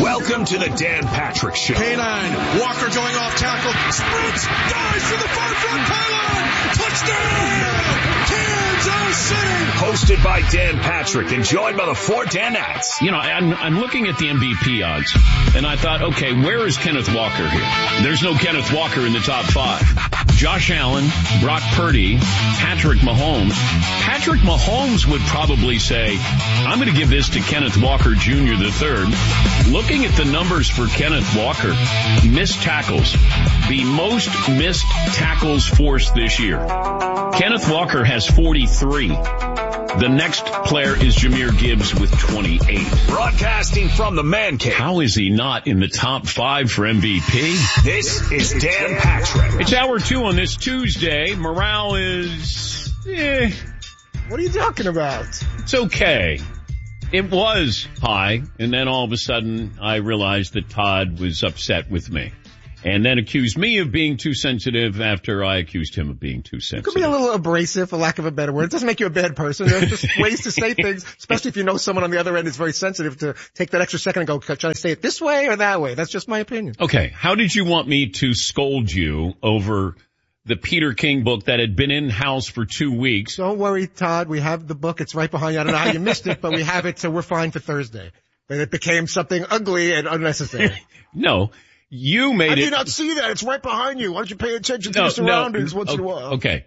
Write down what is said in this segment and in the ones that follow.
Welcome to the Dan Patrick Show. K9, Walker going off tackle, sprints, dives to the far front pylon, touchdown, Kansas City. Hosted by Dan Patrick and joined by the four Danettes. You know, I'm looking at the MVP odds, and I thought, okay, where is Kenneth Walker here? There's no Kenneth Walker in the top five. Josh Allen, Brock Purdy, Patrick Mahomes. Patrick Mahomes would probably say, I'm going to give this to Kenneth Walker Jr. III. Looking at the numbers for Kenneth Walker, missed tackles, the most missed tackles forced this year. Kenneth Walker has 43. The next player is Jahmyr Gibbs with 28. Broadcasting from the Man Cave. How is he not in the top five for MVP? This is Dan Patrick. It's hour 2 on this Tuesday. Morale is, What are you talking about? it's okay. It was high, and then all of a sudden I realized that Todd was upset with me. And then accused me of being too sensitive after I accused him of being too sensitive. It could be a little abrasive, for lack of a better word. It doesn't make you a bad person. There's just ways to say things, especially if you know someone on the other end is very sensitive, to take that extra second and go, should I say it this way or that way? That's just my opinion. Okay, how did you want me to scold you over the Peter King book that had been in-house for 2 weeks? Don't worry, Todd. We have the book. It's right behind you. I don't know how you missed it, but we have it, so we're fine for Thursday. But it became something ugly and unnecessary. No. You made I it. did not see that. It's right behind you. Why don't you pay attention to your surroundings once in a while? Okay.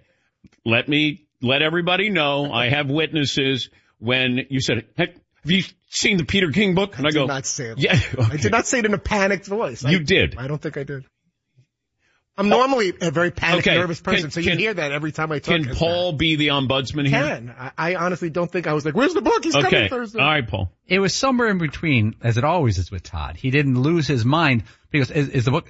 Let everybody know. I have witnesses when you said, hey, have you seen the Peter King book? And I go, did not say it. Yeah. Okay. I did not say it in a panicked voice. You did. I don't think I did. I'm normally a very panicked, nervous person, so you hear that every time I talk. Can Paul be the ombudsman here? Can. I honestly don't think I was like, where's the book? He's coming Thursday. All right, Paul. It was somewhere in between, as it always is with Todd. He didn't lose his mind because is the book.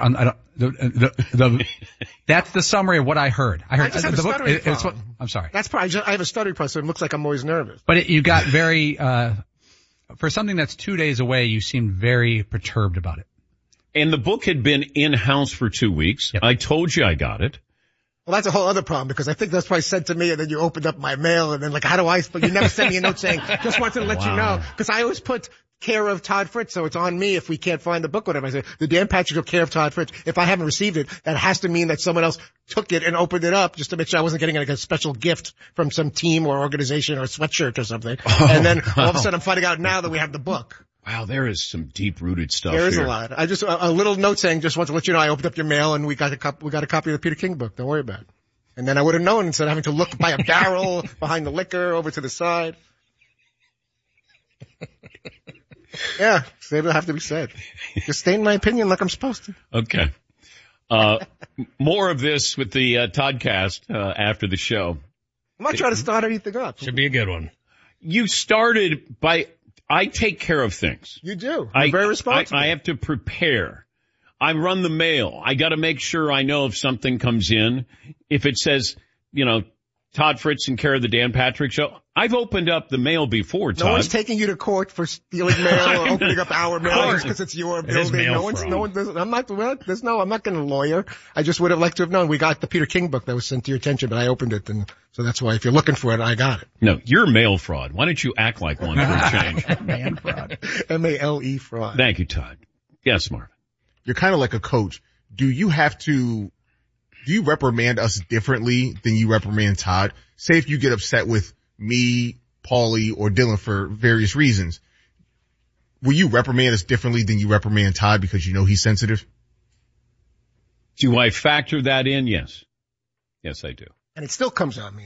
That's the summary of what I heard. I just have the a book. stuttering problem. I'm sorry. That's probably. I have a stuttering problem, so it looks like I'm always nervous. But you got very for something that's 2 days away. You seemed very perturbed about it. And the book had been in-house for 2 weeks. Yep. I told you I got it. Well, that's a whole other problem because I think that's probably sent to me and then you opened up my mail and then like, how do I, but you never sent me a note saying, just wanted to let you know. Cause I always put care of Todd Fritz, so it's on me if we can't find the book, whatever. I say, the Dan Patrick of care of Todd Fritz. If I haven't received it, that has to mean that someone else took it and opened it up just to make sure I wasn't getting like a special gift from some team or organization or sweatshirt or something. And then all of a sudden I'm finding out now that we have the book. Wow, there is some deep-rooted stuff here. There is here. a lot. I just, a little note saying, just want to let you know I opened up your mail and we got a copy of the Peter King book. Don't worry about it. And then I would have known instead of having to look by a barrel behind the liquor over to the side. Yeah, so it'll have to be said. Just state my opinion like I'm supposed to. Okay. More of this with the Toddcast after the show. I'm not trying to start anything up. Should be a good one. You started by, I take care of things. You do. You're very responsible. I have to prepare. I run the mail. I got to make sure I know if something comes in. If it says, Todd Fritz in care of the Dan Patrick Show. I've opened up the mail before, Todd. No one's taking you to court for stealing mail or opening up our mail just because it's your building. I'm not going to lawyer. I just would have liked to have known. We got the Peter King book that was sent to your attention, but I opened it, and so that's why if you're looking for it, I got it. No, you're mail fraud. Why don't you act like one for a change? Man fraud. M-A-L-E fraud. Thank you, Todd. Yes, Marvin. You're kind of like a coach. Do you reprimand us differently than you reprimand Todd? Say if you get upset with me, Paulie, or Dylan for various reasons, will you reprimand us differently than you reprimand Todd because you know he's sensitive? Do I factor that in? Yes. Yes, I do. And it still comes on me.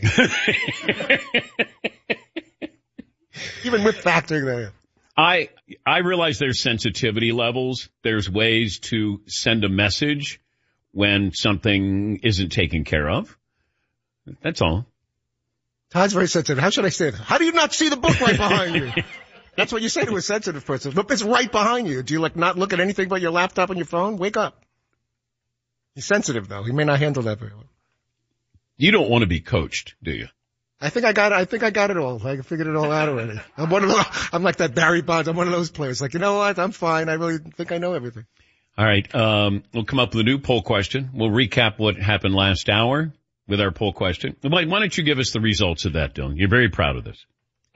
Even with factoring that in. I realize there's sensitivity levels. There's ways to send a message when something isn't taken care of. That's all. Todd's very sensitive. How should I say it? How do you not see the book right behind you? That's what you say to a sensitive person. Look, it's right behind you. Do you not look at anything but your laptop and your phone? Wake up. He's sensitive though. He may not handle that very well. You don't want to be coached, do you? I think I got it all. I figured it all out already. I'm like that Barry Bonds. I'm one of those players. Like, you know what? I'm fine. I really think I know everything. All right. We'll come up with a new poll question. We'll recap what happened last hour with our poll question. Why don't you give us the results of that, Dylan? You're very proud of this.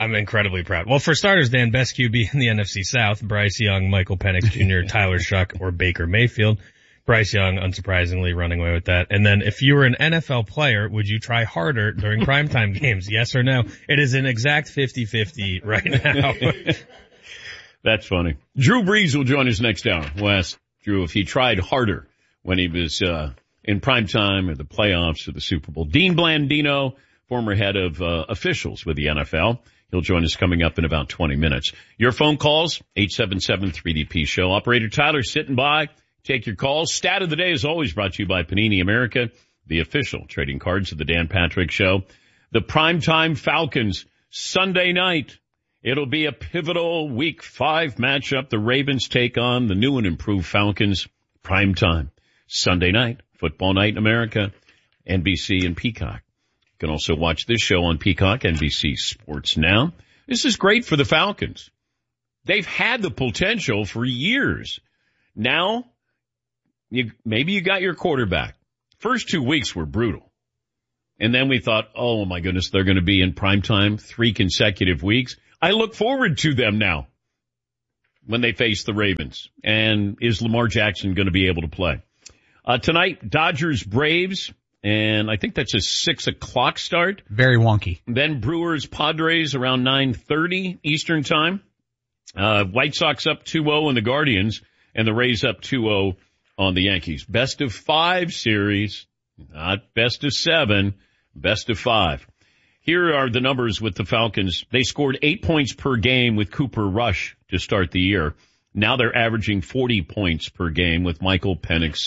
I'm incredibly proud. Well, for starters, Dan, best QB in the NFC South, Bryce Young, Michael Penix Jr., Tyler Shuck, or Baker Mayfield. Bryce Young, unsurprisingly, running away with that. And then if you were an NFL player, would you try harder during primetime games? Yes or no? It is an exact 50-50 right now. That's funny. Drew Brees will join us next hour. We'll ask Drew if he tried harder when he was in primetime or the playoffs or the Super Bowl. Dean Blandino, former head of officials with the NFL. He'll join us coming up in about 20 minutes. Your phone calls, 877-3DP-SHOW. Operator Tyler sitting by. Take your calls. Stat of the day is always brought to you by Panini America, the official trading cards of the Dan Patrick Show. The primetime Falcons, Sunday night. It'll be a pivotal Week 5 matchup. The Ravens take on the new and improved Falcons. Primetime, Sunday night, Football Night in America, NBC and Peacock. You can also watch this show on Peacock, NBC Sports Now. This is great for the Falcons. They've had the potential for years. Now, maybe you got your quarterback. First 2 weeks were brutal. And then we thought, oh my goodness, they're going to be in primetime 3 consecutive weeks. I look forward to them now when they face the Ravens. And is Lamar Jackson going to be able to play? Tonight, Dodgers, Braves, and I think that's a 6 o'clock start. Very wonky. Then Brewers, Padres around 9:30 Eastern time. White Sox up 2-0 on the Guardians, and the Rays up 2-0 on the Yankees. Best of 5 series, not best of 7, best of 5. Here are the numbers with the Falcons. They scored 8 points per game with Cooper Rush to start the year. Now they're averaging 40 points per game with Michael Penix